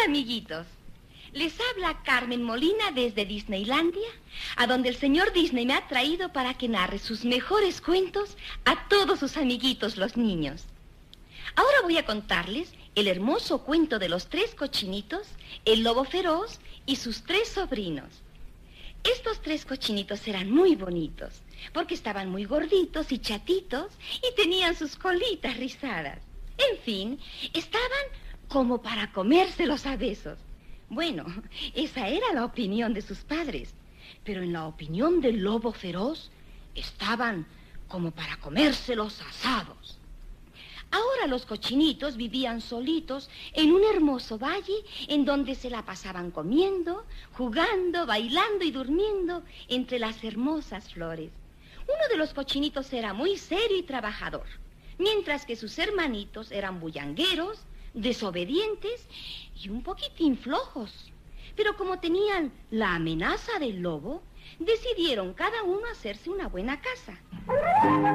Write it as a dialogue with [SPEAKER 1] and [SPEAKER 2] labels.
[SPEAKER 1] Hola, amiguitos. Les habla Carmen Molina desde Disneylandia, a donde el señor Disney me ha traído para que narre sus mejores cuentos a todos sus amiguitos, los niños. Ahora voy a contarles el hermoso cuento de los 3 cochinitos, el lobo feroz y sus 3 sobrinos. Estos 3 cochinitos eran muy bonitos, porque estaban muy gorditos y chatitos y tenían sus colitas rizadas. En fin, estaban como para comérselos a besos. Bueno, esa era la opinión de sus padres, pero en la opinión del lobo feroz estaban como para comérselos asados. Ahora los cochinitos vivían solitos en un hermoso valle en donde se la pasaban comiendo, jugando, bailando y durmiendo entre las hermosas flores. Uno de los cochinitos era muy serio y trabajador, mientras que sus hermanitos eran bullangueros, desobedientes y un poquitín flojos. Pero como tenían la amenaza del lobo, decidieron cada uno hacerse una buena casa.